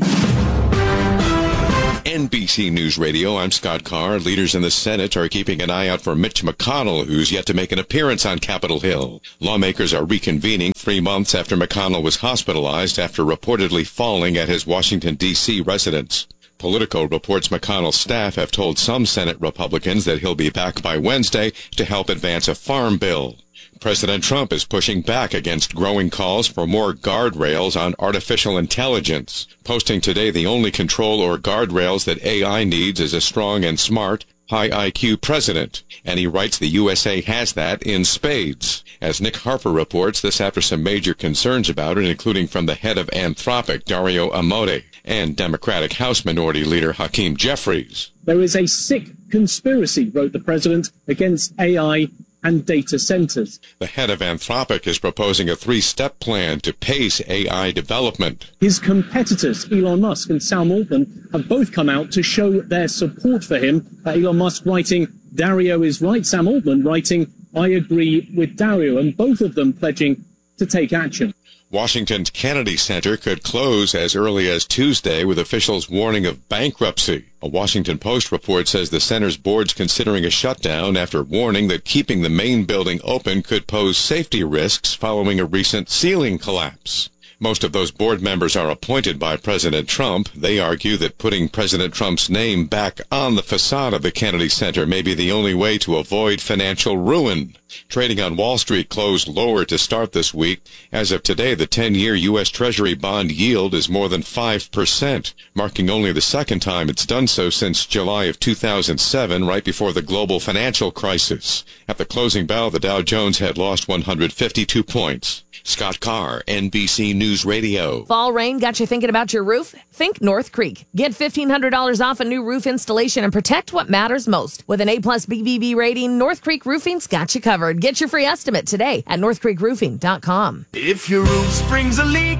Speaker 11: N B C News Radio, I'm Scott Carr. Leaders in the Senate are keeping an eye out for Mitch McConnell, who's yet to make an appearance on Capitol Hill. Lawmakers are reconvening three months after McConnell was hospitalized after reportedly falling at his Washington, D C residence. Politico reports McConnell's staff have told some Senate Republicans that he'll be back by Wednesday to help advance a farm bill. President Trump is pushing back against growing calls for more guardrails on artificial intelligence, posting today the only control or guardrails that A I needs is a strong and smart, high I Q president. And he writes the U S A has that in spades. As Nick Harper reports, this after some major concerns about it, including from the head of Anthropic, Dario Amodei, and Democratic House Minority Leader Hakeem Jeffries.
Speaker 12: There is a sick conspiracy, wrote the president, against A I and data centers.
Speaker 11: The head of Anthropic is proposing a three-step plan to pace A I development.
Speaker 12: His competitors, Elon Musk and Sam Altman, have both come out to show their support for him. Uh, Elon Musk writing, Dario is right. Sam Altman writing, I agree with Dario. And both of them pledging to take action.
Speaker 11: Washington's Kennedy Center could close as early as Tuesday, with officials warning of bankruptcy. A Washington Post report says the center's board's considering a shutdown after warning that keeping the main building open could pose safety risks following a recent ceiling collapse. Most of those board members are appointed by President Trump. They argue that putting President Trump's name back on the facade of the Kennedy Center may be the only way to avoid financial ruin. Trading on Wall Street closed lower to start this week. As of today, the ten-year U S Treasury bond yield is more than five percent, marking only the second time it's done so since July of two thousand seven, right before the global financial crisis. At the closing bell, the Dow Jones had lost one hundred fifty-two points. Scott Carr, N B C News Radio.
Speaker 13: Fall rain got you thinking about your roof? Think North Creek. Get fifteen hundred dollars off a new roof installation and protect what matters most. With an A plus B B B rating, North Creek Roofing's got you covered. Get your free estimate today at north creek roofing dot com.
Speaker 14: If your roof springs a leak,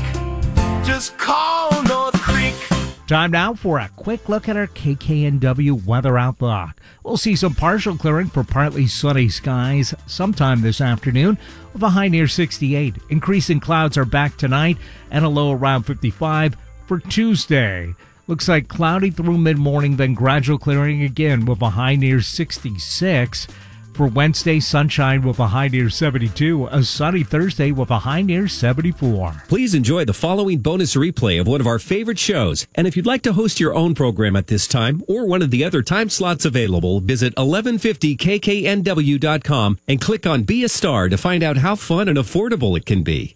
Speaker 14: just call North Creek.
Speaker 9: Time now for a quick look at our K K N W weather outlook. We'll see some partial clearing for partly sunny skies sometime this afternoon with a high near sixty-eight. Increasing clouds are back tonight and a low around fifty-five for Tuesday. Looks like cloudy through mid-morning, then gradual clearing again with a high near sixty-six. For Wednesday, sunshine with a high near seventy-two, a sunny Thursday with a high near seventy-four.
Speaker 8: Please enjoy the following bonus replay of one of our favorite shows. And if you'd like to host your own program at this time or one of the other time slots available, visit eleven fifty K K N W dot com and click on Be a Star to find out how fun and affordable it can be.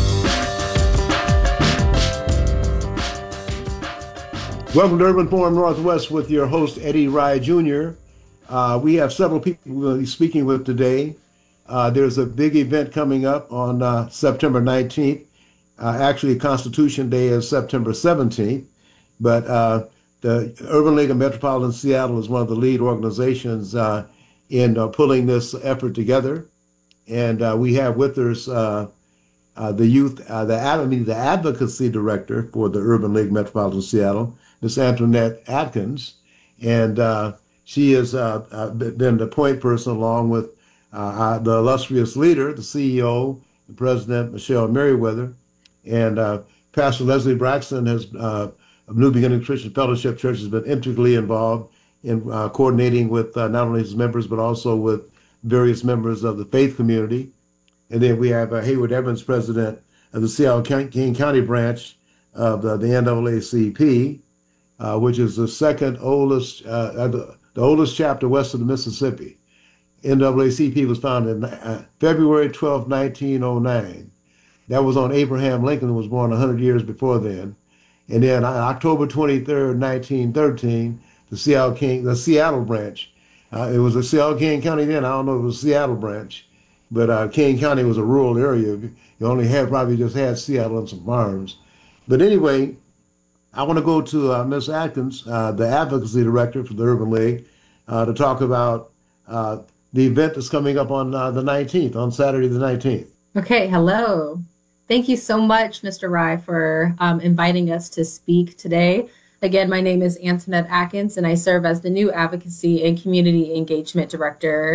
Speaker 15: Welcome to Urban Forum Northwest with your host, Eddie Rye Junior Uh, we have several people we'll be speaking with today. Uh, there's a big event coming up on uh, September nineteenth. Uh, actually, Constitution Day is September seventeenth. But uh, the Urban League of Metropolitan Seattle is one of the lead organizations uh, in uh, pulling this effort together. And uh, we have with us uh, uh, the youth, uh, the, I mean, the advocacy director for the Urban League Metropolitan Seattle, Miss Antoinette Atkins. And uh, She has uh, uh, been the point person along with uh, the illustrious leader, the C E O, the President, Michelle Merriweather, and uh, Pastor Leslie Braxton has, uh, of New Beginning Christian Fellowship Church, has been integrally involved in uh, coordinating with uh, not only his members, but also with various members of the faith community. And then we have uh, Hayward Evans, President of the Seattle King County branch of the, the N double A C P, uh, which is the second oldest, uh, the, the oldest chapter west of the Mississippi. N double A C P was founded uh, February twelfth, nineteen oh nine. That was on Abraham Lincoln, who was born one hundred years before then. And then uh, October twenty-third, nineteen thirteen, the Seattle King, the Seattle branch. Uh, it was a Seattle King County then. I don't know if it was Seattle branch, but uh, King County was a rural area. You only had probably just had Seattle and some farms. But anyway, I want to go to uh, Miss Atkins, uh, the advocacy director for the Urban League, uh, to talk about uh, the event that's coming up on uh, the nineteenth, on Saturday the nineteenth.
Speaker 16: Okay, hello. Thank you so much, Mister Rye, for um, inviting us to speak today. Again, my name is Antoinette Atkins, and I serve as the new Advocacy and Community Engagement Director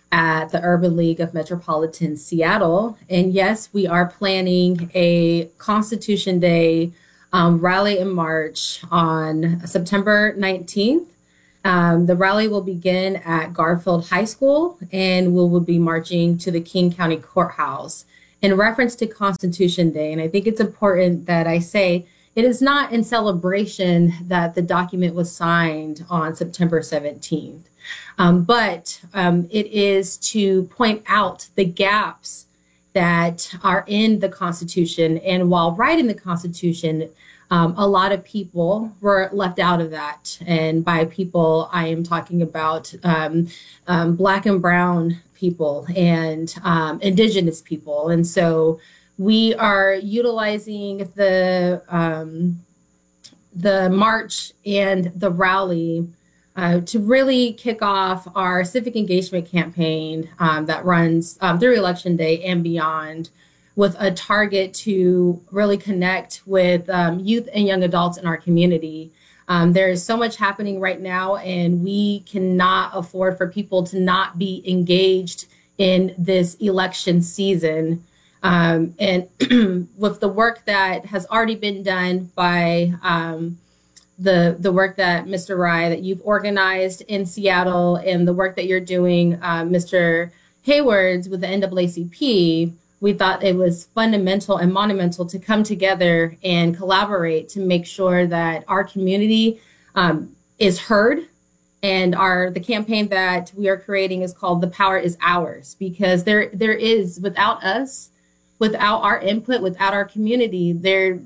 Speaker 16: at the Urban League of Metropolitan Seattle. And yes, we are planning a Constitution Day um, rally and march on September nineteenth. Um, the rally will begin at Garfield High School, and we will be marching to the King County Courthouse in reference to Constitution Day. And I think it's important that I say it is not in celebration that the document was signed on September seventeenth, um, but um, it is to point out the gaps that are in the Constitution. And while writing the Constitution, Um, a lot of people were left out of that. And by people, I am talking about um, um, Black and Brown people and um, Indigenous people. And so we are utilizing the um, the march and the rally uh, to really kick off our civic engagement campaign um, that runs um, through Election Day and beyond, with a target to really connect with um, youth and young adults in our community. Um, there is so much happening right now, and we cannot afford for people to not be engaged in this election season. Um, and with the work that has already been done by um, the the work that Mister Rye, that you've organized in Seattle, and the work that you're doing, uh, Mister Haywards with the N double A C P, we thought it was fundamental and monumental to come together and collaborate to make sure that our community um, is heard. And our the campaign that we are creating is called "The Power Is Ours," because there there is, without us, without our input, without our community, there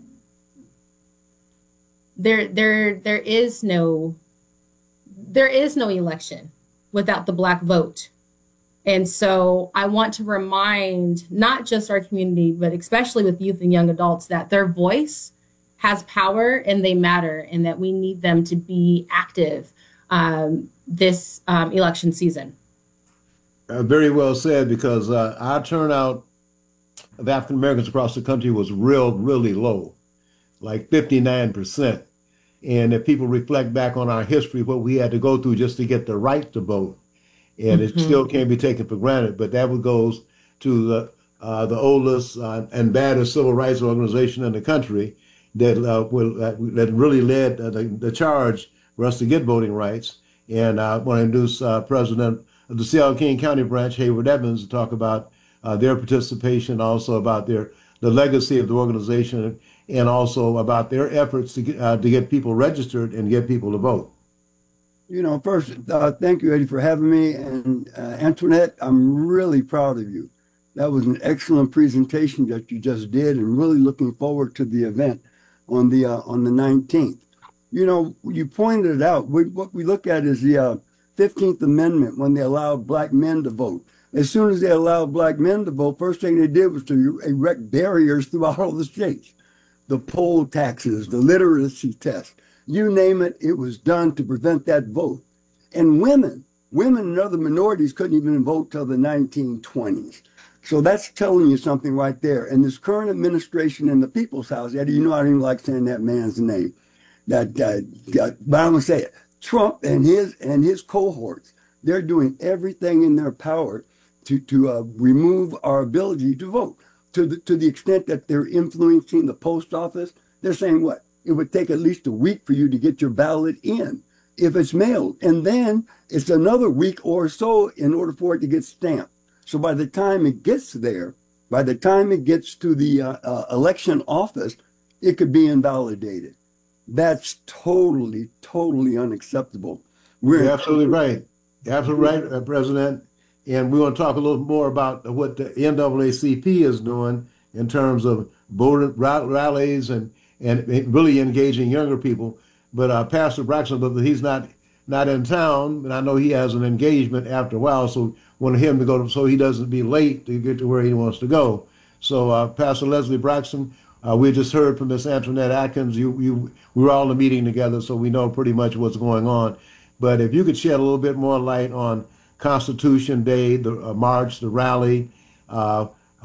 Speaker 16: there there there is no there is no election without the Black vote. And so I want to remind not just our community, but especially with youth and young adults, that their voice has power and they matter, and that we need them to be active um, this um, election season.
Speaker 15: Uh, very well said, because uh, our turnout of African Americans across the country was real, really low, like fifty-nine percent. And if people reflect back on our history, what we had to go through just to get the right to vote, and it mm-hmm. still can't be taken for granted. But that goes to the uh, the oldest uh, and baddest civil rights organization in the country that uh, will, uh, that really led uh, the, the charge for us to get voting rights. And I want to introduce uh, President of the Seattle King County branch, Hayward Evans, to talk about uh, their participation, also about their the legacy of the organization, and also about their efforts to get, uh, to get people registered and get people to vote.
Speaker 17: You know, first, uh, thank you, Eddie, for having me. And uh, Antoinette, I'm really proud of you. That was an excellent presentation that you just did, and really looking forward to the event on the uh, on the nineteenth. You know, you pointed it out. We, what we look at is the uh, fifteenth Amendment, when they allowed Black men to vote. As soon as they allowed Black men to vote, first thing they did was to erect barriers throughout all the states. The poll taxes, the literacy test. You name it, it was done to prevent that vote. And women, women and other minorities couldn't even vote till the nineteen twenties. So that's telling you something right there. And this current administration in the People's House, Eddie, you know I don't even like saying that man's name. That, uh, but I'm gonna say it. Trump and his and his cohorts, they're doing everything in their power to to uh, remove our ability to vote. To the to the extent that they're influencing the post office, they're saying what? It would take at least a week for you to get your ballot in if it's mailed. And then it's another week or so in order for it to get stamped. So by the time it gets there, by the time it gets to the uh, uh, election office, it could be invalidated. That's totally, totally unacceptable.
Speaker 15: We're You're absolutely right. You're absolutely right, uh, President. And we want to talk a little more about what the N double A C P is doing in terms of voter rallies and and really engaging younger people. But uh, Pastor Braxton, but he's not not in town, and I know he has an engagement after a while, so want him to go to, so he doesn't be late to get to where he wants to go. So uh, Pastor Leslie Braxton, uh, we just heard from Miss Antoinette Atkins. You, you, we were all in a meeting together, so we know pretty much what's going on. But if you could shed a little bit more light on Constitution Day, the uh, march, the rally, uh,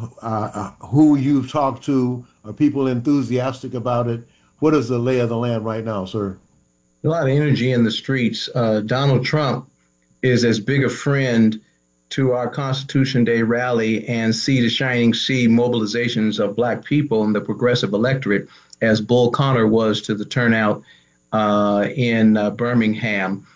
Speaker 15: uh, who you've talked to, are people enthusiastic about it? What is the lay of the land right now, sir?
Speaker 18: A lot of energy in the streets. Uh, Donald Trump is as big a friend to our Constitution Day rally and see the Shining Sea mobilizations of Black people and the progressive electorate, as Bull Connor was to the turnout uh, in uh, Birmingham.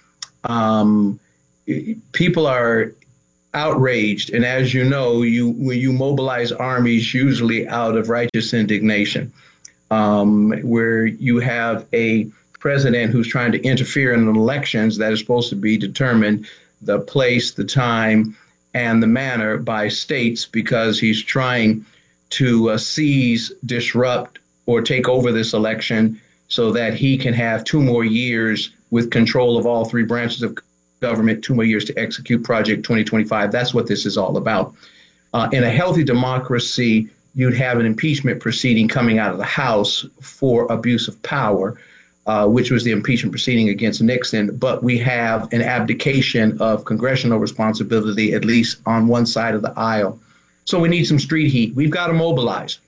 Speaker 18: Um, people are outraged, and as you know, you when you mobilize armies usually out of righteous indignation, um, where you have a president who's trying to interfere in elections that is supposed to be determined the place, the time, and the manner by states, because he's trying to uh, seize, disrupt, or take over this election so that he can have two more years with control of all three branches of government, two more years to execute Project twenty twenty-five. That's what this is all about. Uh, in a healthy democracy, you'd have an impeachment proceeding coming out of the House for abuse of power, uh, which was the impeachment proceeding against Nixon. But we have an abdication of congressional responsibility, at least on one side of the aisle. So we need some street heat. We've got to mobilize.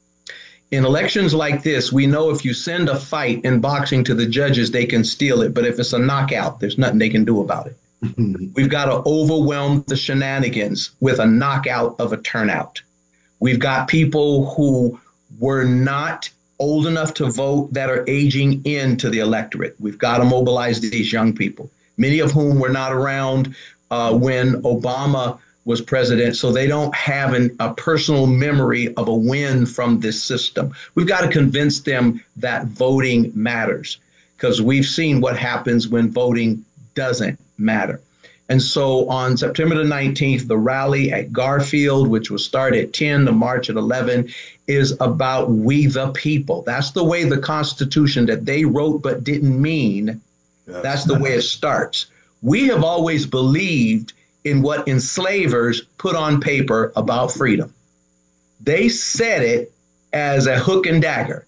Speaker 18: In elections like this, we know if you send a fight in boxing to the judges, they can steal it. But if it's a knockout, there's nothing they can do about it. We've got to overwhelm the shenanigans with a knockout of a turnout. We've got people who were not old enough to vote that are aging into the electorate. We've got to mobilize these young people, many of whom were not around uh, when Obama was president, so they don't have an, a personal memory of a win from this system. We've got to convince them that voting matters, because we've seen what happens when voting doesn't matter. And so on September the nineteenth, the rally at Garfield, which will start at ten to march at eleven, is about we the people. That's the way the Constitution that they wrote but didn't mean, yes. That's the way it starts. We have always believed in what enslavers put on paper about freedom. They said it as a hook and dagger.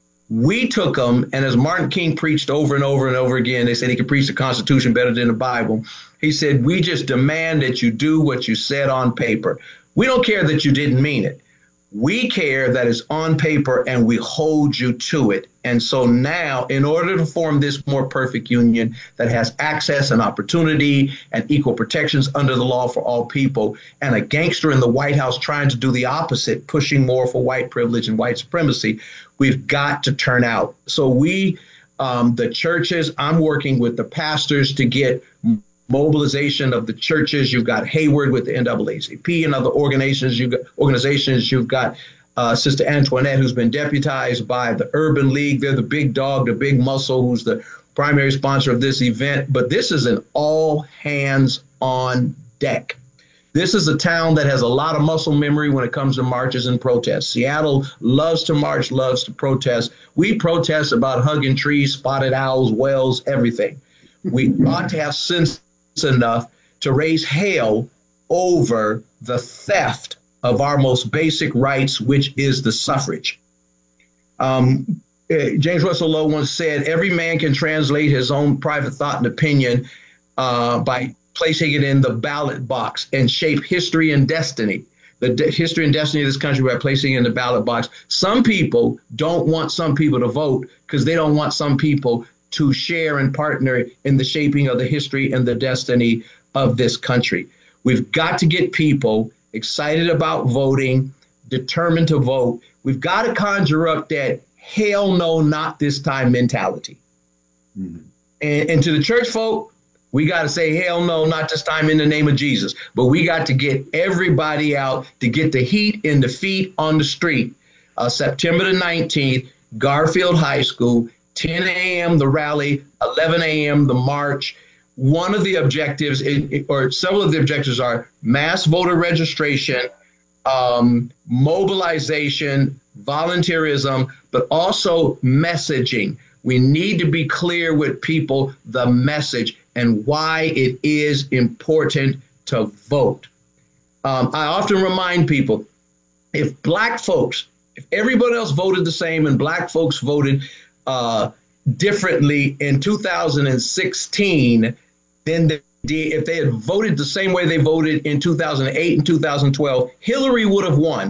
Speaker 18: We took them, and as Martin King preached over and over and over again, they said he could preach the Constitution better than the Bible. He said, we just demand that you do what you said on paper. We don't care that you didn't mean it. We care that it's on paper and we hold you to it. And so now, in order to form this more perfect union that has access and opportunity and equal protections under the law for all people, and a gangster in the White House trying to do the opposite, pushing more for white privilege and white supremacy, we've got to turn out. So we, um, the churches, I'm working with the pastors to get mobilization of the churches. You've got Hayward with the N double A C P and other organizations. You've got organizations. You've got uh, Sister Antoinette, who's been deputized by the Urban League. They're the big dog, the big muscle, who's the primary sponsor of this event. But this is an all hands on deck. This is a town that has a lot of muscle memory when it comes to marches and protests. Seattle loves to march, loves to protest. We protest about hugging trees, spotted owls, whales, everything. We ought to have sense enough to raise hell over the theft of our most basic rights, which is the suffrage. Um, James Russell Lowe once said, every man can translate his own private thought and opinion uh, by placing it in the ballot box and shape history and destiny. The de- history and destiny of this country by placing it in the ballot box. Some people don't want some people to vote because they don't want some people to share and partner in the shaping of the history and the destiny of this country. We've got to get people excited about voting, determined to vote. We've got to conjure up that hell no, not this time mentality. Mm-hmm. And, and to the church folk, we got to say, hell no, not this time in the name of Jesus. But we got to get everybody out to get the heat in the feet on the street. Uh, September the nineteenth, Garfield High School, ten a.m. the rally, eleven a.m. the march. One of the objectives, or several of the objectives, are mass voter registration, um, mobilization, volunteerism, but also messaging. We need to be clear with people the message and why it is important to vote. Um, I often remind people, if black folks, if everybody else voted the same and black folks voted uh, differently in two thousand sixteen, then the, if they had voted the same way they voted in two thousand eight and two thousand twelve, Hillary would have won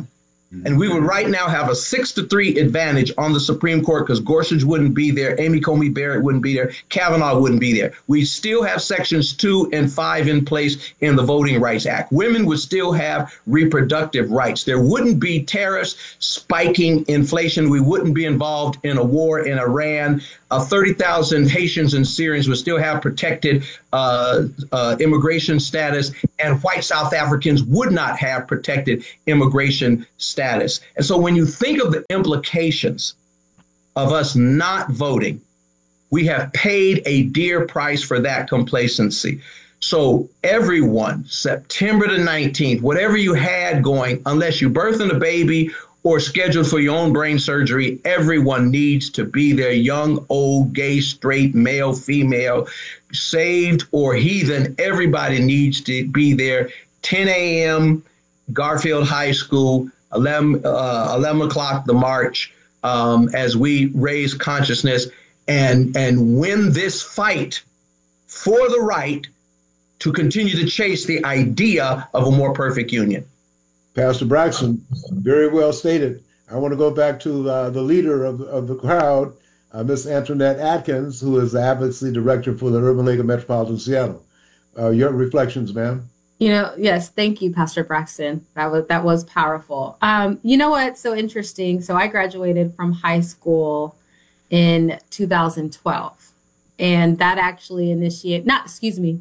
Speaker 18: And we would right now have a six to three advantage on the Supreme Court because Gorsuch wouldn't be there, Amy Coney Barrett wouldn't be there, Kavanaugh wouldn't be there. We still have sections two and five in place in the Voting Rights Act. Women would still have reproductive rights. There wouldn't be tariffs spiking inflation. We wouldn't be involved in a war in Iran. Uh, thirty thousand Haitians and Syrians would still have protected uh, uh, immigration status, and white South Africans would not have protected immigration status. And so when you think of the implications of us not voting, we have paid a dear price for that complacency. So everyone, September the nineteenth, whatever you had going, unless you're birthing a baby or scheduled for your own brain surgery, everyone needs to be there, young, old, gay, straight, male, female, saved or heathen. Everybody needs to be there. ten a.m., Garfield High School, eleven, uh, eleven o'clock, the march, um, as we raise consciousness and, and win this fight for the right to continue to chase the idea of a more perfect union.
Speaker 15: Pastor Braxton, very well stated. I want to go back to uh, the leader of, of the crowd, uh, Miss Antoinette Atkins, who is the advocacy director for the Urban League of Metropolitan Seattle. Uh, your reflections, ma'am.
Speaker 16: You know, yes, thank you, Pastor Braxton. That was that was powerful. Um, you know what's so interesting? So I graduated from high school in two thousand twelve, and that actually initiated, not, excuse me,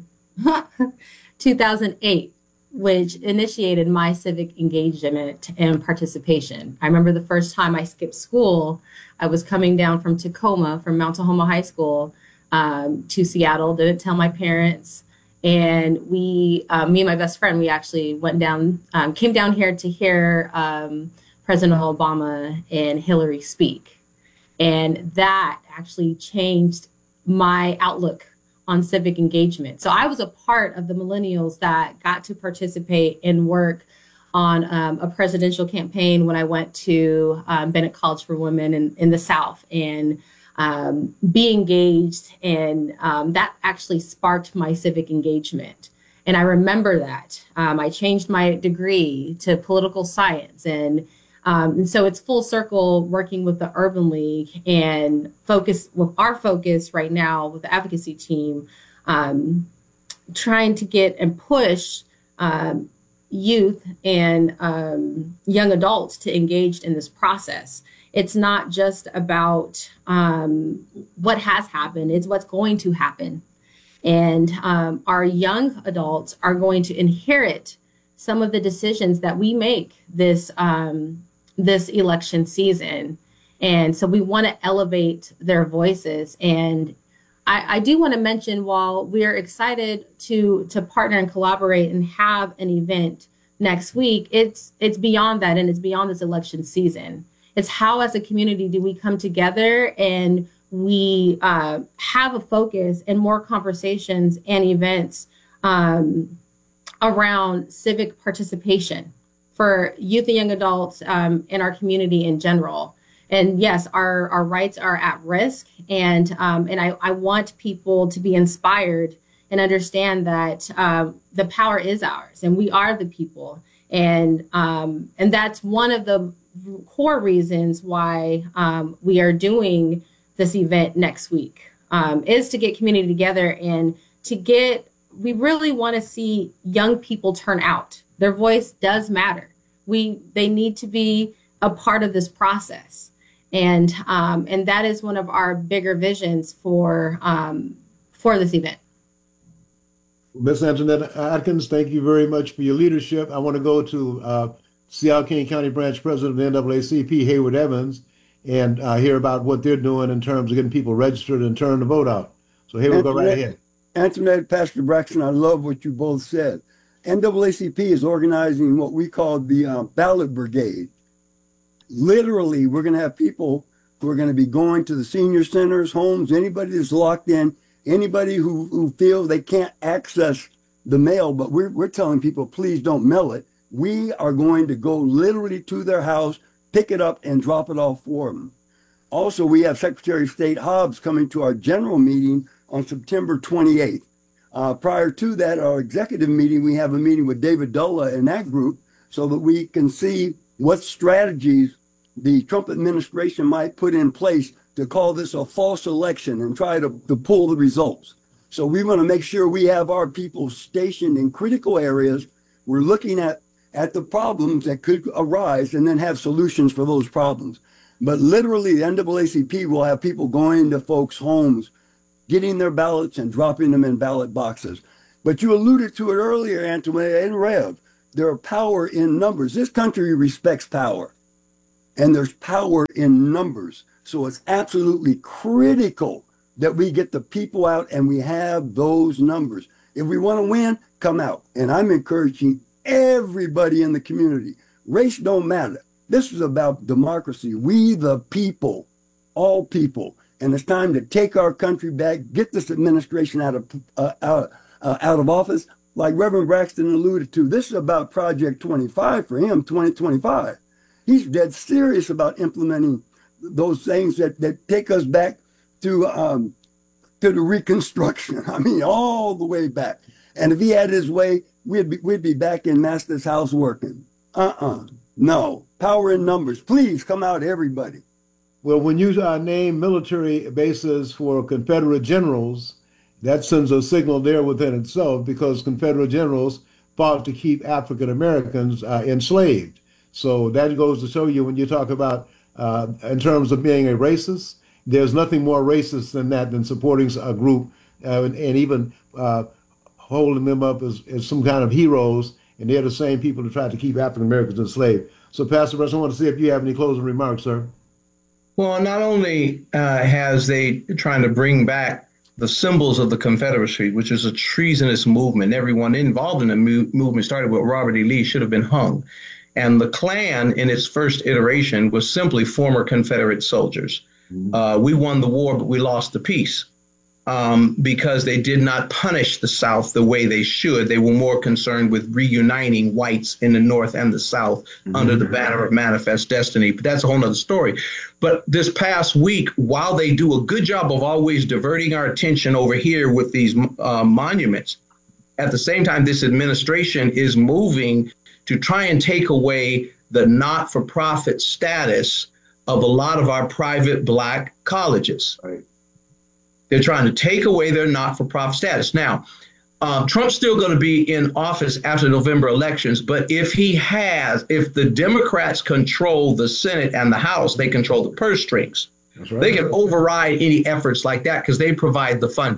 Speaker 16: two thousand eight. Which initiated my civic engagement and participation. I remember the first time I skipped school, I was coming down from Tacoma, from Mount Tahoma High School um, to Seattle, didn't tell my parents. And we, uh, me and my best friend, we actually went down, um, came down here to hear um, President Obama and Hillary speak. And that actually changed my outlook on civic engagement. So I was a part of the millennials that got to participate and work on um, a presidential campaign when I went to um, Bennett College for Women in, in the South and um, be engaged. And um, that actually sparked my civic engagement. And I remember that. Um, I changed my degree to political science. And Um, and so it's full circle working with the Urban League and focus with our focus right now with the advocacy team, um, trying to get and push um, youth and um, young adults to engage in this process. It's not just about um, what has happened, it's what's going to happen. And um, our young adults are going to inherit some of the decisions that we make this um, this election season. And so we want to elevate their voices. And I, I do want to mention, while we're excited to to partner and collaborate and have an event next week, it's it's beyond that, and it's beyond this election season. It's how, as a community, do we come together and we uh, have a focus and more conversations and events um, around civic participation for youth and young adults um, in our community in general. And yes, our, our rights are at risk. And um, and I, I want people to be inspired and understand that uh, the power is ours and we are the people. And um, and that's one of the core reasons why um, we are doing this event next week, um, is to get community together and to get, we really want to see young people turn out. Their voice does matter. We they need to be a part of this process, and um, and that is one of our bigger visions for um, for this event.
Speaker 15: Miz Antoinette Atkins, thank you very much for your leadership. I want to go to uh, Seattle-King County Branch President of the N double A C P, Hayward Evans, and uh, hear about what they're doing in terms of getting people registered and turning the vote out. So Hayward, go right ahead.
Speaker 17: Antoinette, Pastor Braxton, I love what you both said. N double A C P is organizing what we call the uh, ballot brigade. Literally, we're going to have people who are going to be going to the senior centers, homes, anybody that's locked in, anybody who, who feels they can't access the mail, but we're, we're telling people, please don't mail it. We are going to go literally to their house, pick it up, and drop it off for them. Also, we have Secretary of State Hobbs coming to our general meeting on September twenty-eighth. Uh, prior to that, our executive meeting, we have a meeting with David Dulla and that group so that we can see what strategies the Trump administration might put in place to call this a false election and try to, to pull the results. So we want to make sure we have our people stationed in critical areas. We're looking at, at the problems that could arise and then have solutions for those problems. But literally, the N double A C P will have people going to folks' homes, getting their ballots and dropping them in ballot boxes. But you alluded to it earlier, Antoinette and Rev. There are power in numbers. This country respects power, and there's power in numbers. So it's absolutely critical that we get the people out and we have those numbers. If we want to win, come out. And I'm encouraging everybody in the community. Race don't matter. This is about democracy. We the people, all people. And it's time to take our country back, get this administration out of uh, out, uh, out of office. Like Reverend Braxton alluded to, this is about Project twenty-five for him, twenty twenty-five. He's dead serious about implementing those things that, that take us back to um, to the Reconstruction. I mean, all the way back. And if he had his way, we'd be, we'd be back in Master's house working. Uh-uh. No. Power in numbers. Please come out, everybody.
Speaker 15: Well, when you uh, name military bases for Confederate generals, that sends a signal there within itself, because Confederate generals fought to keep African Americans uh, enslaved. So that goes to show you, when you talk about uh, in terms of being a racist, there's nothing more racist than that, than supporting a group uh, and, and even uh, holding them up as, as some kind of heroes, and they're the same people who tried to keep African Americans enslaved. So, Pastor Russ, I want to see if you have any closing remarks, sir.
Speaker 18: Well, not only uh, has they trying to bring back the symbols of the Confederacy, which is a treasonous movement. Everyone involved in the mo- movement started with Robert E. Lee, should have been hung. And the Klan, in its first iteration, was simply former Confederate soldiers. Mm-hmm. Uh, we won the war, but we lost the peace. Um, because they did not punish the South the way they should. They were more concerned with reuniting whites in the North and the South mm-hmm. under the banner of Manifest Destiny. But that's a whole nother story. But this past week, while they do a good job of always diverting our attention over here with these uh, monuments, at the same time, this administration is moving to try and take away the not-for-profit status of a lot of our private Black colleges. Right. They're trying to take away their not-for-profit status. Now, um, Trump's still going to be in office after November elections, but if he has, if the Democrats control the Senate and the House, they control the purse strings. That's right. They can override any efforts like that because they provide the funding.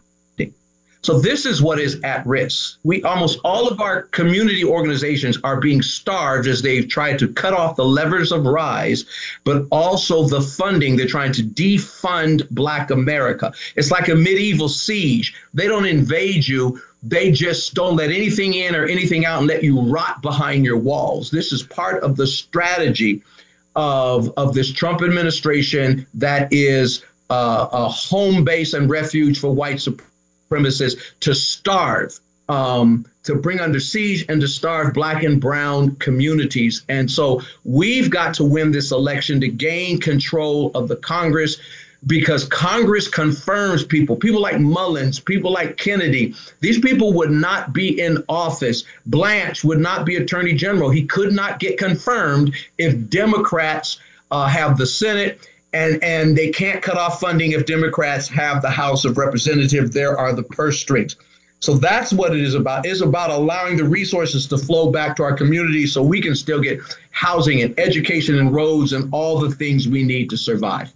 Speaker 18: So this is what is at risk. We almost all of our community organizations are being starved as they've tried to cut off the levers of rise, but also the funding. They're trying to defund Black America. It's like a medieval siege. They don't invade you. They just don't let anything in or anything out and let you rot behind your walls. This is part of the strategy of, of this Trump administration that is uh, a home base and refuge for white supremacists. Premises to starve, um, to bring under siege and to starve Black and brown communities. And so we've got to win this election to gain control of the Congress, because Congress confirms people, people like Mullins, people like Kennedy. These people would not be in office. Blanche would not be Attorney General. He could not get confirmed if Democrats uh, have the Senate. And and they can't cut off funding if Democrats have the House of Representatives. There are the purse strings. So that's what it is about. It's about allowing the resources to flow back to our community so we can still get housing and education and roads and all the things we need to survive.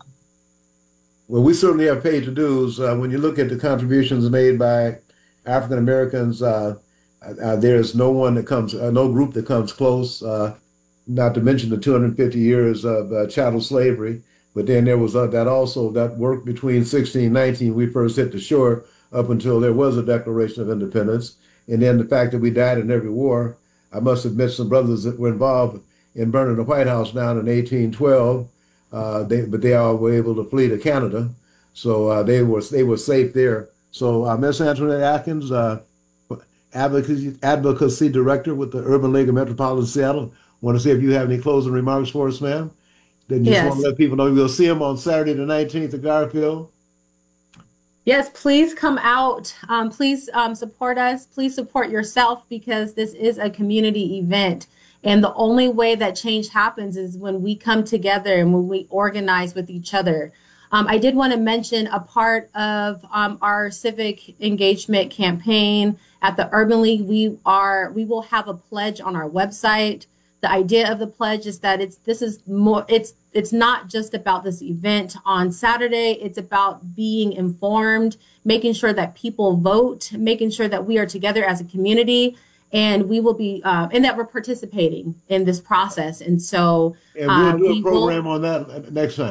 Speaker 15: Well, we certainly have paid to dues. Uh, when you look at the contributions made by African Americans, uh, uh, there's no one that comes, uh, no group that comes close, uh, not to mention the two hundred fifty years of uh, chattel slavery. But then there was uh, that also that work between sixteen nineteen, we first hit the shore, up until there was a Declaration of Independence. And then the fact that we died in every war. I must admit some brothers that were involved in burning the White House down in eighteen twelve, uh, they, but they all were able to flee to Canada. So uh, they were they were safe there. So uh, Miss Antoinette Atkins, uh, advocacy, advocacy director with the Urban League of Metropolitan Seattle. Want to see if you have any closing remarks for us, ma'am? Then just yes. want to let people know we'll see them on Saturday the nineteenth at Garfield.
Speaker 16: Yes, please come out. Um, please um, support us. Please support yourself, because this is a community event. And the only way that change happens is when we come together and when we organize with each other. Um, I did want to mention a part of um, our civic engagement campaign at the Urban League. We are we will have a pledge on our website. The idea of the pledge is that it's this is more it's it's not just about this event on Saturday. It's about being informed, making sure that people vote, making sure that we are together as a community, and we will be uh, and that we're participating in this process. And so
Speaker 15: and we'll
Speaker 16: uh,
Speaker 15: do a
Speaker 16: we
Speaker 15: program
Speaker 16: will,
Speaker 15: on that next time.